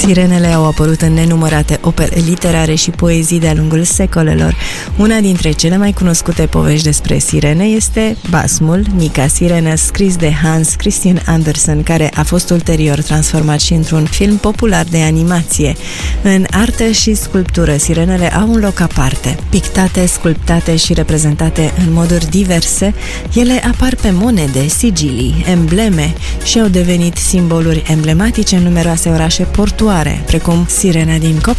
Sirenele au apărut în nenumărate opere literare și poezii de-a lungul secolelor. Una dintre cele mai cunoscute povești despre sirene este Basmul, Mica Sirenă, scris de Hans Christian Andersen, care a fost ulterior transformat și într-un film popular de animație. În artă și sculptură, sirenele au un loc aparte. Pictate, sculptate și reprezentate în moduri diverse, ele apar pe monede, sigilii, embleme și au devenit simboluri emblematice în numeroase orașe portuare, precum Sirena din Copenhagen,